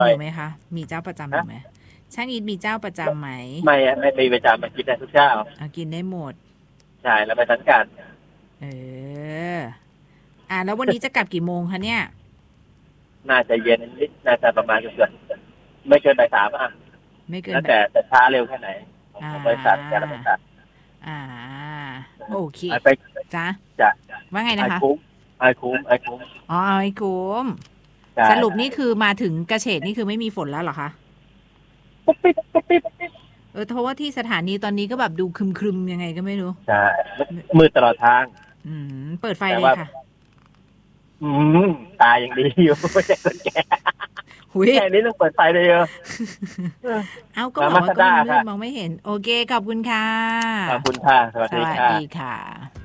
อยู่ไหมคะมีเจ้าประจำอยู่ไหมช่างอีทมีเจ้าประจำไหมไม่มีประจำมากินได้ทุกเช้ากินได้หมดใช่แล้วไปทั้งกันเออแล้ววันนี้จะกลับกี่โมงคะเนี่ยน่าจะเย็นนิดน่าจะประมาณเกือบไม่เกินบ่ายสามไม่เกินแล้วแบบแต่ช้าเร็วแค่ไหนของบริษัทแต่ละบริษัทอ่าโอเคไปจ้ะจะว่าไงนะคะไอคุ้มอ๋อไอ้คุ้มสรุปนี่คือมาถึงกระเฉดนี่คือไม่มีฝนแล้วเหรอคะปุ๊บปิ๊บปุ๊บปิ๊บเพราะว่าที่สถานีตอนนี้ก็แบบดูครึมๆยังไงก็ไม่รู้ใช่มืดตลอดทางเปิดไฟเลยค่ะอืมตายังดีอยู่ไม่ใช่คนแก่แค่นี้ต้องเปิดไฟเลยเอาก็บอกว่าก็มันมืดมองไม่เห็นโอเคขอบคุณค่ะขอบคุณค่ะสวัสสวัสดีค่ะดีค่ะ